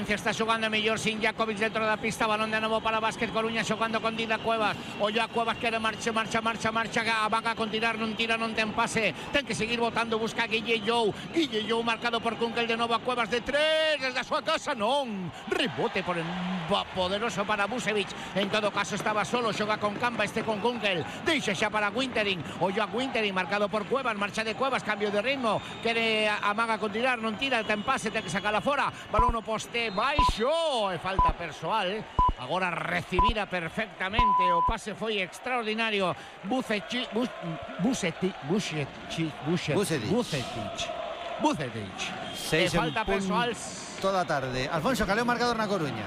Valencia está xogando mellor sin Jakovic dentro da pista. Balón de novo para Básquet Coruña, xogando con Dida Cuevas. Ollo a Cuevas, quere marcha. Vaga con tirar, non tira, non ten pase. Ten que seguir botando, busca a Guille Jou marcado por Kunkel de novo a Cuevas de 3 desde a súa casa, non. Rebote por el poderoso para Busevic. En todo caso estaba solo, xoga con Camba, con Kunkel. Deixa xa para Wintering. Ollo a Wintering, marcado por Cuevas, marcha de Cuevas, cambio de ritmo. Quere amaga con tirar, non tira, ten pase, ten que sacarla fora. Balón no poste baixo, e falta persoal. Agora recibira perfectamente, o pase foi extraordinario. Bucetic. Falta persoal. Toda tarde. Alfonso, caleo marcador na Coruña.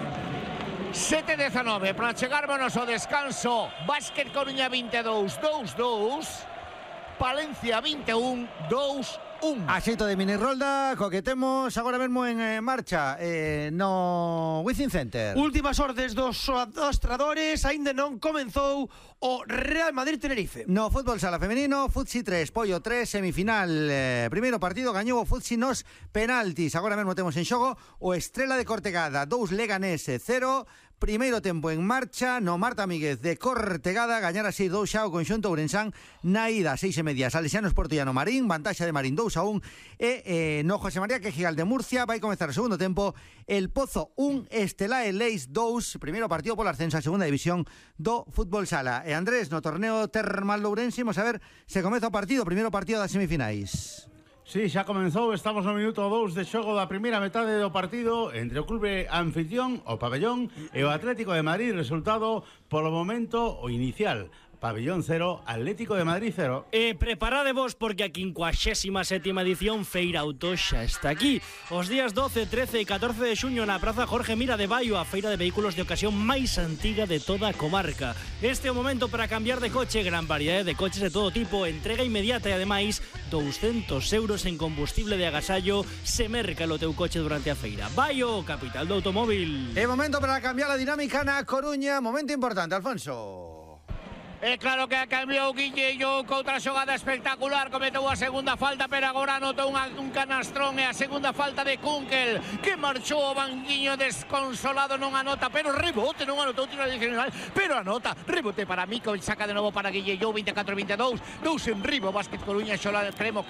7-19 para chegarmos ao descanso. Básquet Coruña 22, 2-2. Palencia 21, 2-1. Axeito de mini rolda, coquetemos agora mesmo en marcha no Wizzing Center. Últimas ordes dos adestradores, aínda non comenzou o Real Madrid Tenerife. No fútbol sala femenino, Futsi 3, Pollo 3, semifinal. Primeiro partido gañou o Futsi nos penaltis. Agora mesmo temos en xogo o Estrela de Cortegada 2, Leganés 0. Primeiro tempo en marcha no Marta Míguez de Cortegada, gañar a 6-2 xa o conxunto ourensán na ida, 6:30. Salesianos Portollano Marín, vantaxa de Marín 2-1. E no José María Quejigal de Murcia vai comezar o segundo tempo. El Pozo 1, Estelae Leis 2. Primeiro partido polo ascenso a segunda división do fútbol sala. E Andrés, no torneo termal de Ourense, imos a ver se comeza o partido, primeiro partido das semifinais. Sí, xa comenzou, estamos no minuto 2 de xogo da primeira metade do partido entre o clube anfitrión, o Pabellón, e o Atlético de Madrid. Resultado, polo momento, o inicial. Pabellón 0, Atlético de Madrid 0. Preparadevos porque a 57ª edición Feira Auto xa está aquí. Os días 12, 13 e 14 de xuño na Praza Jorge Mira de Baio, a feira de vehículos de ocasión máis antiga de toda a comarca. Este é o momento para cambiar de coche, gran variedade de coches de todo tipo, entrega inmediata e ademais 200 euros en combustible de agasallo se merca o teu coche durante a feira. Baio, capital do automóvil. É momento para cambiar a dinámica na Coruña, momento importante, Alfonso. Claro que cambiou Guille Jou con outra xogada espectacular. Cometeu a segunda falta, pero agora anotou un canastrón. E a segunda falta de Kunkel, que marchou o banquiño desconsolado. Non anota, pero rebote. Non anotou tiro adicional, pero anota. Rebote para Mikovic, saca de novo para Guille Jou. 24-22, 2 en ribo. Básquet Coruña, xola cremo.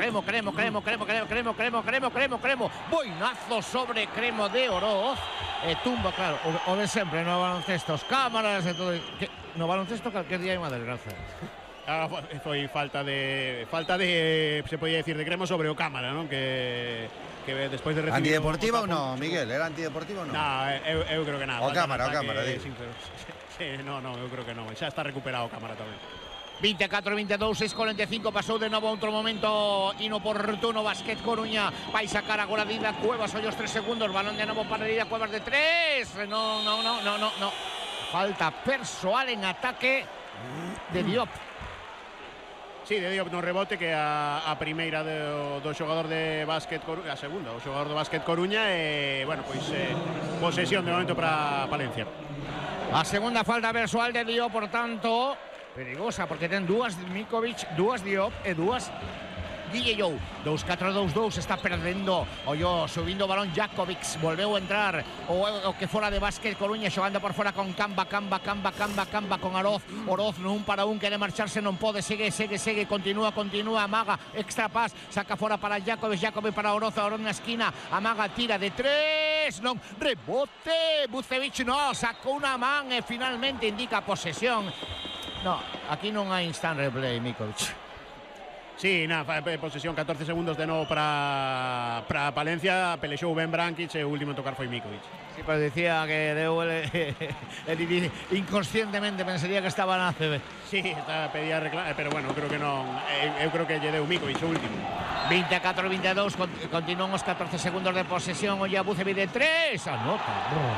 Boinazo sobre cremo de Oroz. E tumba, claro, o de sempre no baloncestos, cámaras e todo. No baloncesto calquer día hai unha desgracia. Foi falta de se podía decir de cremo sobre o cámara, non? Que despois de recibir antideportiva ou non, Miguel? Era antideportiva ou non? No, eu creo que nada. O cámara, no, eu creo que non. Xa está recuperado o cámara tamén. 24-22, 6:45, pasou de novo a outro momento inoportuno. Básquet Coruña vai sacar agora Dida Cuevas, ollos 3 segundos, balón de novo para Dida Cuevas de 3. No. Falta persoal en ataque de Diop. Sí, de Diop no rebote, que a primeira do xogador de Básquet Coruña, a segunda, o xogador do Básquet Coruña, e, bueno, pois posesión de momento para Palencia. A segunda falta persoal de Diop, por tanto, perigosa, porque ten dúas Mikovic, dúas Diop e dúas Guille Jou. 2-4-2-2, está perdendo. Ollo, subindo o balón Jakovic, volveu a entrar o que fora de Básquet Coruña, xogando por fora con Camba con Oroz no 1 para 1, quere marcharse, non pode, segue, continúa, amaga, extra pass, saca fora para Jakovic para Oroz na esquina, amaga, tira de 3, non, rebote, Bucevic, no, sacou unha man e finalmente indica posesión. No, aquí non hai instant replay, Mikovic. Sí, posesión, 14 segundos de novo para Palencia. Pelexou ben Brankic e o último en tocar foi Mikovic. Sí, pero decía que deu inconscientemente pensaría que estaba na CB. Sí, pedía reclamar, pero bueno, creo que non. Eu creo que lle deu Mikovic o último. 24-22, continúan os 14 segundos de posesión. Oye, Bucevic de 3, anota.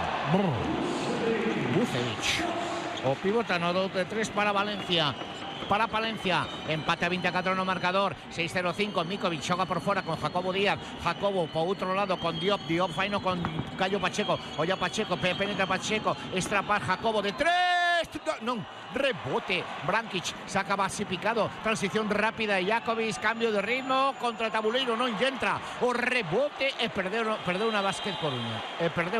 Bucevic. O pivota no 2 de 3 para Palencia, empate a 24 no marcador, 6-0-5, Mikovic xoga por fora con Jacobo Díaz, Jacobo por outro lado con Diop faino con Cayo Pacheco, olla Pacheco, penetra Pacheco, extrapar Jacobo de 3, non, rebote, Brankic, saca base picado, transición rápida, Jakovic, cambio de ritmo, contra el tabuleiro, non entra, o rebote e perdeu unha Básquet Coruña,